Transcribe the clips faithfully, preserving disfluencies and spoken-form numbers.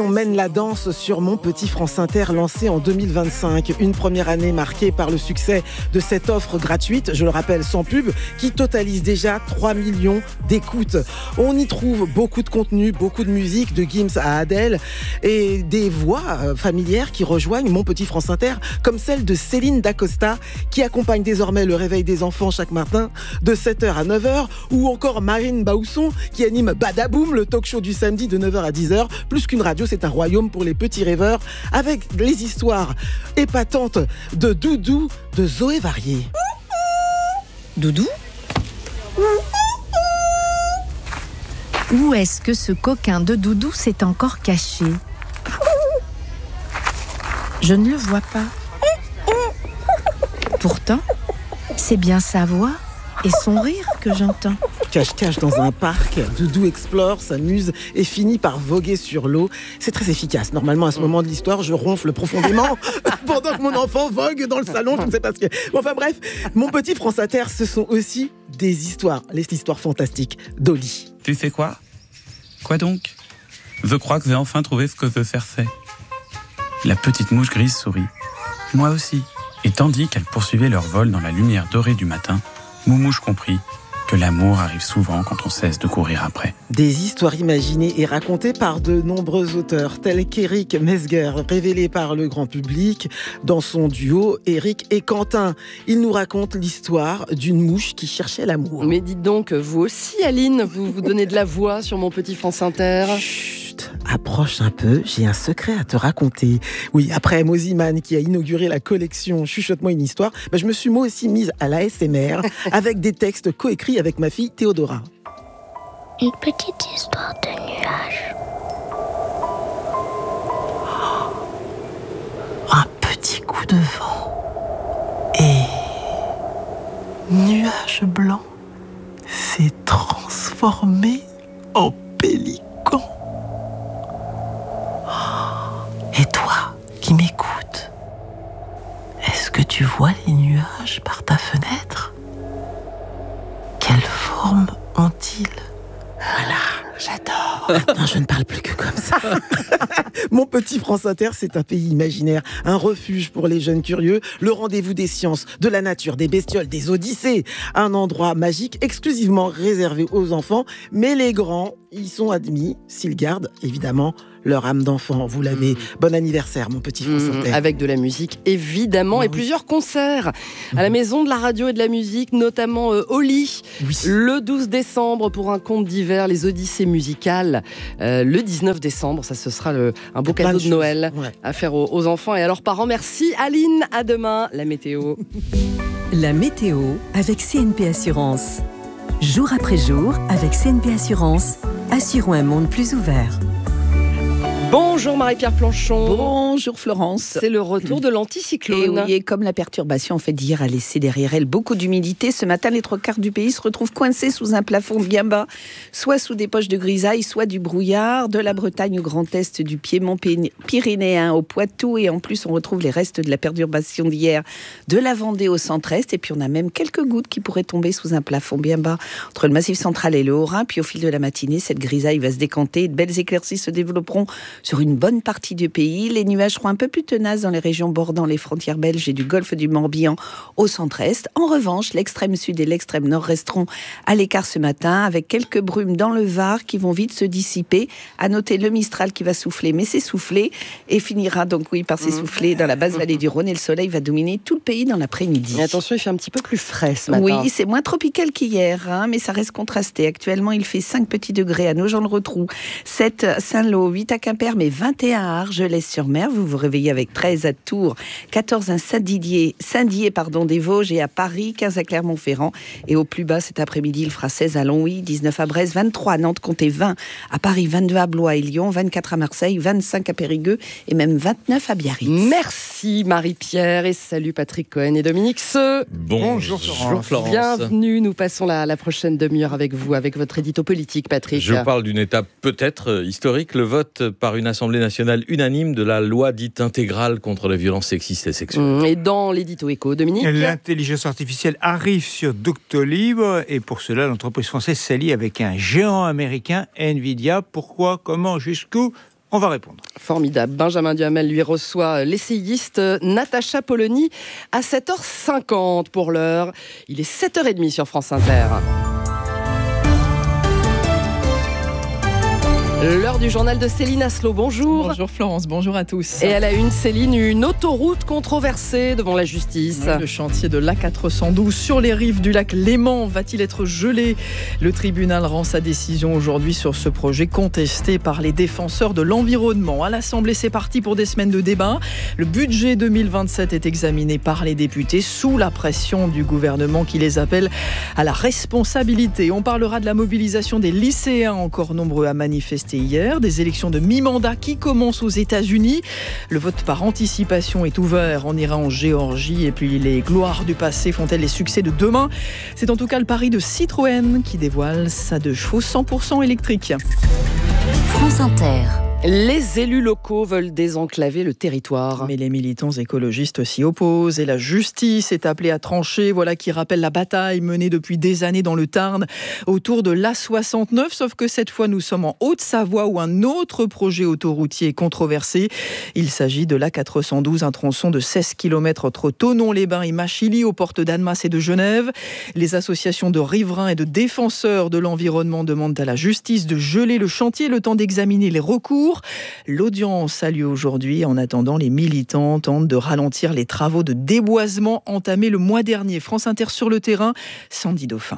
mène la danse sur Mon Petit France Inter, lancé en deux mille vingt-cinq. Une première année marquée par le succès de cette offre gratuite, je le rappelle sans pub, qui totalise déjà trois millions d'écoutes. On y trouve beaucoup de contenu, beaucoup de musique, de Gims à Adèle, et des voix familières qui rejoignent Mon Petit France Inter, comme celle de Céline Dacosta, qui accompagne désormais le réveil des enfants chaque matin de sept heures à neuf heures, ou encore Marine Baousson, qui anime Badaboum, le talk-show du samedi de neuf heures à dix heures. Plus qu'une radio, c'est un royaume pour les petits rêveurs, avec les histoires épatantes de Doudou de Zoé Varier. Doudou ? Où est-ce que ce coquin de Doudou s'est encore caché ? Je ne le vois pas. Pourtant, c'est bien sa voix et son rire que j'entends. Cache-cache dans un parc, Doudou explore, s'amuse et finit par voguer sur l'eau. C'est très efficace. Normalement, à ce moment de l'histoire, je ronfle profondément pendant que mon enfant vogue dans le salon. Je ne sais pas ce que... Bon, enfin bref, Mon Petit France Inter, ce sont aussi des histoires, les histoires fantastiques d'Oli. Tu sais quoi ? Quoi donc ? Je crois que j'ai enfin trouvé ce que je cherchais. La petite mouche grise sourit. Moi aussi. Et tandis qu'elles poursuivaient leur vol dans la lumière dorée du matin, Moumouche comprit que l'amour arrive souvent quand on cesse de courir après. Des histoires imaginées et racontées par de nombreux auteurs, tels qu'Éric Mesguer, révélé par le grand public dans son duo Éric et Quentin. Il nous raconte l'histoire d'une mouche qui cherchait l'amour. Mais dites donc, vous aussi, Aline, vous vous donnez de la voix sur Mon Petit France Inter. Chut, approche un peu, j'ai un secret à te raconter. Oui, après Moziman qui a inauguré la collection Chuchote-moi une histoire, ben je me suis moi aussi mise à l'A S M R avec des textes coécrits avec ma fille Théodora. Une petite histoire de nuages. Un petit coup de vent et nuage blanc s'est transformé en pélican. Et toi qui m'écoutes, est-ce que tu vois les nuages par ta fenêtre ? Quelle forme ont-ils ? Voilà, j'adore. Maintenant, je ne parle plus que comme ça. Mon Petit France Inter, c'est un pays imaginaire, un refuge pour les jeunes curieux, le rendez-vous des sciences, de la nature, des bestioles, des odyssées. Un endroit magique exclusivement réservé aux enfants, mais les grands y sont admis s'ils gardent, évidemment, leur âme d'enfant. Vous l'avez. Mmh. Bon anniversaire, Mon Petit France Inter. Mmh, avec de la musique, évidemment, mmh. et plusieurs concerts mmh. à la Maison de la Radio et de la Musique, notamment euh, Oli, oui. le douze décembre pour un conte d'hiver, les Odyssées musicales. Euh, le dix-neuf décembre, ça ce sera le, un beau cadeau de, de Noël ouais. à faire aux, aux enfants et à leurs parents. Merci Aline, à demain. La météo. La météo avec C N P Assurance. Jour après jour, avec C N P Assurance, assurons un monde plus ouvert. Bonjour Marie-Pierre Planchon. Bonjour Florence. C'est le retour de l'anticyclone. Et oui, et comme la perturbation en fait d'hier a laissé derrière elle beaucoup d'humidité, ce matin les trois quarts du pays se retrouvent coincés sous un plafond bien bas, soit sous des poches de grisaille, soit du brouillard, de la Bretagne au Grand Est, du Piémont pyrénéen au Poitou, et en plus on retrouve les restes de la perturbation d'hier de la Vendée au centre-est, et puis on a même quelques gouttes qui pourraient tomber sous un plafond bien bas entre le Massif central et le Haut-Rhin. Puis au fil de la matinée, cette grisaille va se décanter, de belles éclaircies se développeront sur une bonne partie du pays. Les nuages seront un peu plus tenaces dans les régions bordant les frontières belges et du golfe du Morbihan au centre-est. En revanche, l'extrême sud et l'extrême nord resteront à l'écart ce matin, avec quelques brumes dans le Var qui vont vite se dissiper. À noter le Mistral qui va souffler, mais c'est soufflé, et finira donc oui par s'essouffler dans la basse vallée du Rhône, et le soleil va dominer tout le pays dans l'après-midi. Et attention, il fait un petit peu plus frais ce matin. Oui, c'est moins tropical qu'hier, hein, mais ça reste contrasté. Actuellement, il fait cinq petits degrés à Nogent-le-Rotrou, sept à Saint-Lô, huit à Quimper, mais vingt et un à Argelès-sur-Mer. Vous vous réveillez avec treize à Tours, quatorze à Saint-Didier, Saint-Dié pardon, des Vosges, et à Paris, quinze à Clermont-Ferrand. Et au plus bas cet après-midi, il fera seize à Longwy, dix-neuf à Brest, vingt-trois à Nantes, comptez vingt à Paris, vingt-deux à Blois et Lyon, vingt-quatre à Marseille, vingt-cinq à Périgueux et même vingt-neuf à Biarritz. Merci Marie-Pierre, et salut Patrick Cohen et Dominique Seux. Bonjour, Bonjour Florence. Bienvenue, nous passons la, la prochaine demi-heure avec vous, avec votre édito politique, Patrick. Je vous parle d'une étape peut-être historique, le vote par une Assemblée nationale unanime de la loi dite intégrale contre les violences sexistes et sexuelles. Et dans l'édito éco, Dominique ? L'intelligence artificielle arrive sur Doctolib, et pour cela, l'entreprise française s'allie avec un géant américain, Nvidia. Pourquoi ? Comment ? Jusqu'où ? On va répondre. Formidable. Benjamin Duhamel lui reçoit l'essayiste Natacha Polony à sept heures cinquante pour l'heure. Il est sept heures trente sur France Inter. L'heure du journal de Céline Asselot. Bonjour. Bonjour Florence, bonjour à tous. Et elle a une, Céline, une autoroute controversée devant la justice. Oui, le chantier de l'A quatre cent douze sur les rives du lac Léman va-t-il être gelé ? Le tribunal rend sa décision aujourd'hui sur ce projet contesté par les défenseurs de l'environnement. À l'Assemblée, c'est parti pour des semaines de débat. Le budget deux mille vingt-sept est examiné par les députés sous la pression du gouvernement qui les appelle à la responsabilité. On parlera de la mobilisation des lycéens encore nombreux à manifester hier, des élections de mi-mandat qui commencent aux États-Unis. Le vote par anticipation est ouvert en Iran, en Géorgie. Et puis les gloires du passé font-elles les succès de demain ? C'est en tout cas le pari de Citroën qui dévoile sa deux chevaux cent pour cent électrique. France Inter. Les élus locaux veulent désenclaver le territoire. Mais les militants écologistes s'y opposent et la justice est appelée à trancher. Voilà qui rappelle la bataille menée depuis des années dans le Tarn autour de l'A soixante-neuf. Sauf que cette fois, nous sommes en Haute-Savoie où un autre projet autoroutier est controversé. Il s'agit de l'A quatre cent douze, un tronçon de seize kilomètres entre Thonon-les-Bains et Machilly, aux portes d'Annemasse et de Genève. Les associations de riverains et de défenseurs de l'environnement demandent à la justice de geler le chantier le temps d'examiner les recours. L'audience a lieu aujourd'hui. En attendant, les militants tentent de ralentir les travaux de déboisement entamés le mois dernier. France Inter sur le terrain, Sandy Dauphin.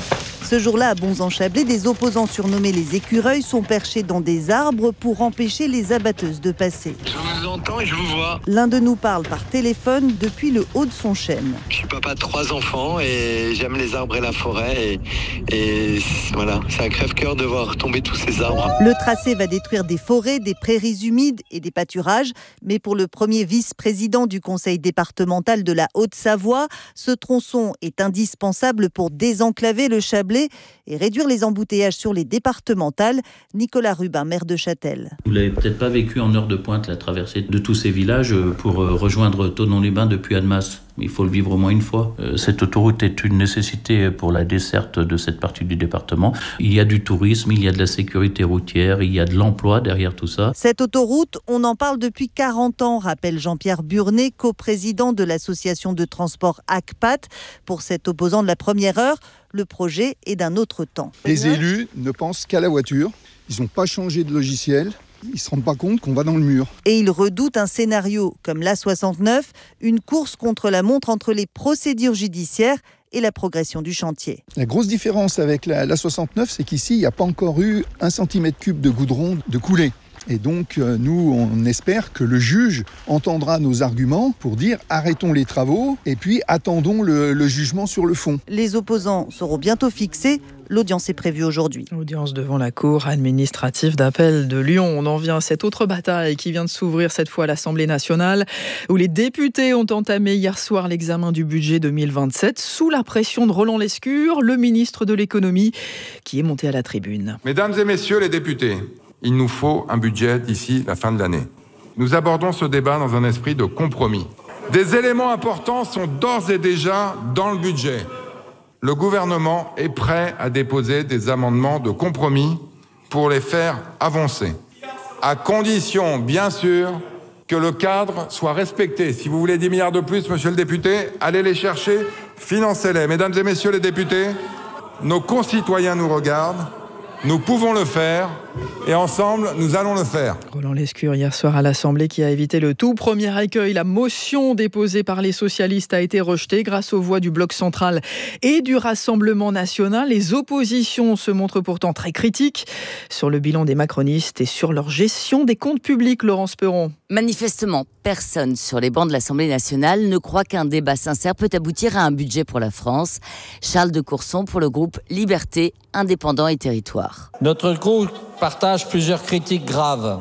Ce jour-là, à Bonzan-Chablais, des opposants surnommés les écureuils sont perchés dans des arbres pour empêcher les abatteuses de passer. Je vous entends et je vous vois. L'un de nous parle par téléphone depuis le haut de son chêne. Je suis papa de trois enfants et j'aime les arbres et la forêt. Et, et voilà, c'est un crève-cœur de voir tomber tous ces arbres. Le tracé va détruire des forêts, des prairies humides et des pâturages. Mais pour le premier vice-président du conseil départemental de la Haute-Savoie, ce tronçon est indispensable pour désenclaver le Chablais et réduire les embouteillages sur les départementales. Nicolas Rubin, maire de Châtel. Vous l'avez peut-être pas vécu en heure de pointe, la traversée de tous ces villages pour rejoindre Thonon-les-Bains depuis Annemasse. Il faut le vivre au moins une fois. Cette autoroute est une nécessité pour la desserte de cette partie du département. Il y a du tourisme, il y a de la sécurité routière, il y a de l'emploi derrière tout ça. Cette autoroute, on en parle depuis quarante ans, rappelle Jean-Pierre Burnet, coprésident de l'association de transport A C P A T. Pour cet opposant de la première heure, le projet est d'un autre temps. Les élus ne pensent qu'à la voiture. Ils n'ont pas changé de logiciel. Ils ne se rendent pas compte qu'on va dans le mur. Et ils redoutent un scénario comme l'A soixante-neuf, une course contre la montre entre les procédures judiciaires et la progression du chantier. La grosse différence avec la, l'A soixante-neuf, c'est qu'ici, il n'y a pas encore eu un centimètre cube de goudron de coulé. Et donc, nous, on espère que le juge entendra nos arguments pour dire arrêtons les travaux et puis attendons le, le jugement sur le fond. Les opposants seront bientôt fixés. L'audience est prévue aujourd'hui. Audience devant la Cour administrative d'appel de Lyon. On en vient à cette autre bataille qui vient de s'ouvrir cette fois à l'Assemblée nationale, où les députés ont entamé hier soir l'examen du budget deux mille vingt-sept sous la pression de Roland Lescure, le ministre de l'économie, qui est monté à la tribune. Mesdames et messieurs les députés, il nous faut un budget d'ici la fin de l'année. Nous abordons ce débat dans un esprit de compromis. Des éléments importants sont d'ores et déjà dans le budget. Le gouvernement est prêt à déposer des amendements de compromis pour les faire avancer, à condition, bien sûr, que le cadre soit respecté. Si vous voulez dix milliards de plus, monsieur le député, allez les chercher, financez-les. Mesdames et messieurs les députés, nos concitoyens nous regardent. Nous pouvons le faire et ensemble, nous allons le faire. Roland Lescure hier soir à l'Assemblée qui a évité le tout premier accueil. La motion déposée par les socialistes a été rejetée grâce aux voix du Bloc central et du Rassemblement national. Les oppositions se montrent pourtant très critiques sur le bilan des macronistes et sur leur gestion des comptes publics, Laurence Perron. Manifestement, personne sur les bancs de l'Assemblée nationale ne croit qu'un débat sincère peut aboutir à un budget pour la France. Charles de Courson pour le groupe Liberté, Indépendants et Territoires. Notre groupe partage plusieurs critiques graves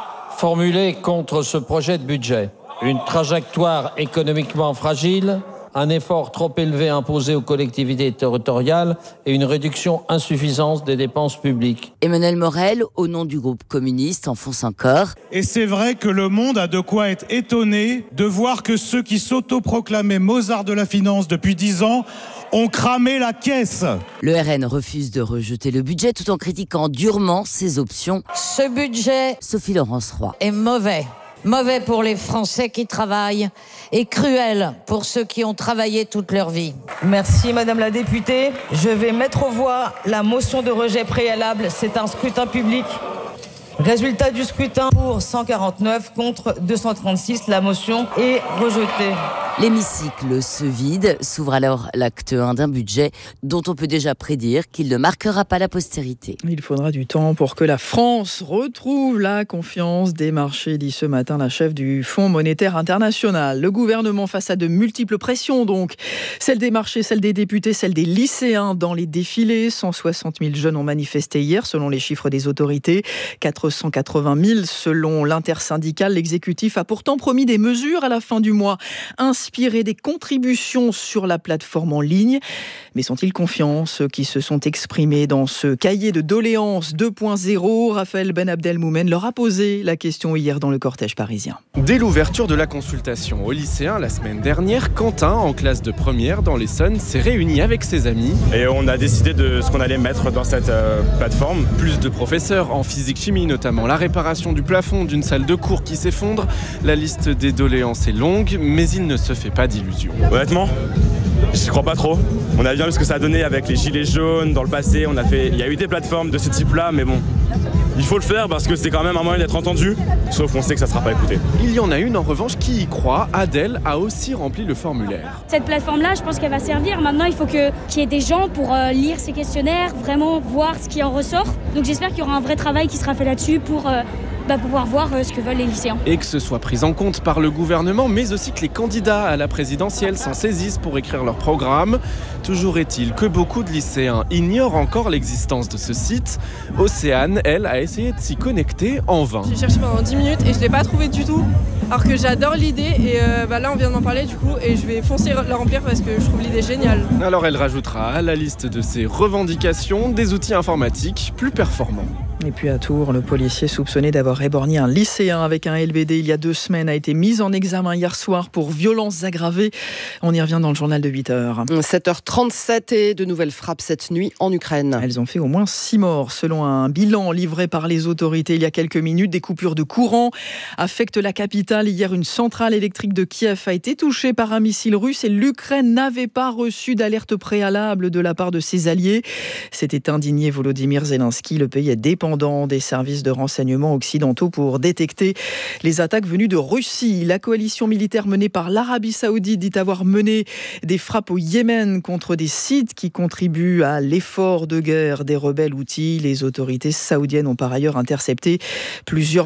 formulées contre ce projet de budget. Une trajectoire économiquement fragile, un effort trop élevé imposé aux collectivités territoriales et une réduction insuffisante des dépenses publiques. Emmanuel Morel, au nom du groupe communiste, enfonce encore. Et c'est vrai que le monde a de quoi être étonné de voir que ceux qui s'autoproclamaient Mozart de la finance depuis dix ans ont cramé la caisse. Le R N refuse de rejeter le budget tout en critiquant durement ses options. Ce budget, Sophie Laurence Roy, est mauvais. Mauvais pour les Français qui travaillent et cruel pour ceux qui ont travaillé toute leur vie. Merci Madame la députée. Je vais mettre aux voix la motion de rejet préalable. C'est un scrutin public. Résultat du scrutin pour cent quarante-neuf contre deux cent trente-six. La motion est rejetée. L'hémicycle se vide, s'ouvre alors l'acte un d'un budget dont on peut déjà prédire qu'il ne marquera pas la postérité. Il faudra du temps pour que la France retrouve la confiance des marchés, dit ce matin la chef du Fonds monétaire international. Le gouvernement face à de multiples pressions donc, celle des marchés, celle des députés, celle des lycéens dans les défilés. cent soixante mille jeunes ont manifesté hier selon les chiffres des autorités, quatre cent quatre-vingt mille selon l'intersyndicale. L'exécutif a pourtant promis des mesures à la fin du mois, inspiré des contributions sur la plateforme en ligne. Mais sont-ils confiants, ceux qui se sont exprimés dans ce cahier de doléances deux point zéro? Raphaël Ben Abdelmoumen leur a posé la question hier dans le cortège parisien. Dès l'ouverture de la consultation aux lycéens la semaine dernière, Quentin, en classe de première dans l'Essonne, s'est réuni avec ses amis. Et on a décidé de ce qu'on allait mettre dans cette euh, plateforme. Plus de professeurs en physique-chimie, notamment la réparation du plafond d'une salle de cours qui s'effondre. La liste des doléances est longue, mais il ne se fait pas d'illusions. Honnêtement, je crois pas trop. On a bien vu ce que ça a donné avec les gilets jaunes dans le passé. On a fait, il y a eu des plateformes de ce type-là, mais bon, il faut le faire parce que c'est quand même un moyen d'être entendu. Sauf qu'on sait que ça sera pas écouté. Il y en a une en revanche qui y croit. Adèle a aussi rempli le formulaire. Cette plateforme-là, je pense qu'elle va servir. Maintenant, il faut que, qu'il y ait des gens pour euh, lire ces questionnaires, vraiment voir ce qui en ressort. Donc j'espère qu'il y aura un vrai travail qui sera fait là-dessus pour euh, bah, pouvoir voir euh, ce que veulent les lycéens. Et que ce soit pris en compte par le gouvernement, mais aussi que les candidats à la présidentielle s'en saisissent pour écrire leur programme. Toujours est-il que beaucoup de lycéens ignorent encore l'existence de ce site. Océane, elle, a essayé de s'y connecter en vain. J'ai cherché pendant dix minutes et je ne l'ai pas trouvé du tout. Alors que j'adore l'idée et euh, bah là on vient de m'en parler du coup et je vais foncer la remplir parce que je trouve l'idée géniale. Alors elle rajoutera à la liste de ses revendications des outils informatiques plus performants. Et puis à Tours, le policier soupçonné d'avoir éborgné un lycéen avec un L B D il y a deux semaines a été mis en examen hier soir pour violences aggravées. On y revient dans le journal de huit heures. sept heures trente-sept et de nouvelles frappes cette nuit en Ukraine. Elles ont fait au moins six morts selon un bilan livré par les autorités il y a quelques minutes. Des coupures de courant affectent la capitale. Hier, une centrale électrique de Kiev a été touchée par un missile russe et l'Ukraine n'avait pas reçu d'alerte préalable de la part de ses alliés. S'était indigné Volodymyr Zelensky. Le pays est dépendant des services de renseignement occidentaux pour détecter les attaques venues de Russie. La coalition militaire menée par l'Arabie Saoudite dit avoir mené des frappes au Yémen contre des sites qui contribuent à l'effort de guerre des rebelles houthis. Les autorités saoudiennes ont par ailleurs intercepté plusieurs